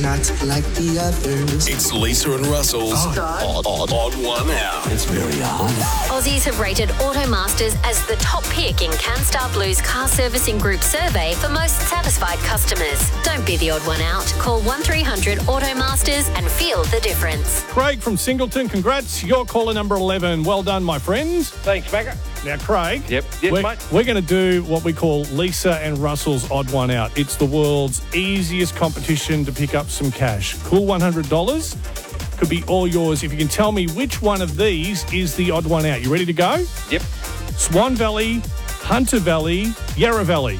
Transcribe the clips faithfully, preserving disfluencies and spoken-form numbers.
Not like the others. It's Lisa and Russell's odd, odd, odd one out. It's very odd. Aussies have rated Automasters as the top pick in CanStar Blue's car servicing group survey for most satisfied customers. Don't be the odd one out. Call one three hundred Automasters and feel the difference. Craig from Singleton, congrats. You're caller number eleven. Well done, my friend. Thanks, Macca. Now, Craig, Yep. Yes, we're, mate. we're going to do what we call Lisa and Russell's Odd One Out. It's the world's easiest competition to pick up some cash. Cool one hundred dollars. Could be all yours if you can tell me which one of these is the odd one out. You ready to go? Yep. Swan Valley, Hunter Valley, Yarra Valley.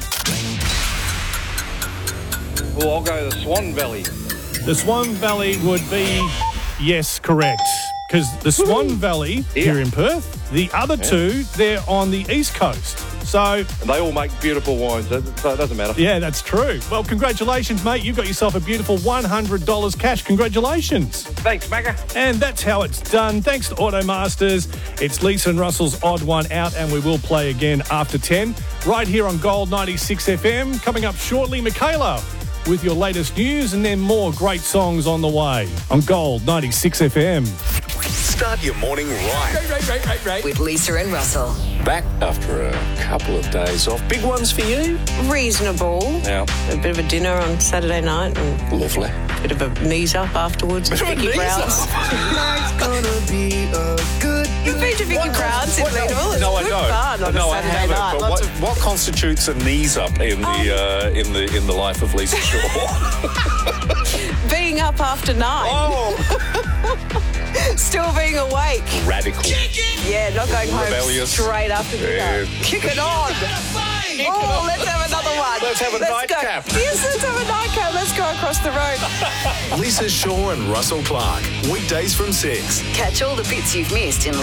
Well, I'll go to the Swan Valley. The Swan Valley would be, yes, correct. Because the Swan Valley Yeah. here in Perth, the other two, they're on the East Coast. So, And they all make beautiful wines, so it doesn't matter. yeah, that's true. Well, congratulations, mate. You've got yourself a beautiful one hundred dollars cash. Congratulations. Thanks, Macca. And that's how it's done. Thanks to Automasters. It's Lisa and Russell's Odd One Out, and we will play again after ten, right here on Gold ninety-six F M. Coming up shortly, Michaela, with your latest news, and then more great songs on the way on Gold ninety-six F M. Start your morning right. Right, right, right, right. With Lisa and Russell. Back after a couple of days off. Big ones for you? Reasonable. Yeah. A bit of a dinner on Saturday night and Lovely. a bit of a knees up afterwards. Bit of a Vicky knees Browns. Tonight's gonna be a good You've been to Vicky Browns in Leadville. It's No, I good don't. fun on no, a I Saturday haven't. night. But Lots what, of what constitutes a knees up in the uh, in the in the life of Lisa Shaw? being up after nine. Oh, Still being awake. radical. Yeah, not going home Rebellious. straight after dinner. Yeah. Kick it on. Oh, let's have another one. Let's have a go. nightcap. Yes, let's have a nightcap. Let's go across the road. Lisa Shaw and Russell Clark. Weekdays from six. Catch all the bits you've missed in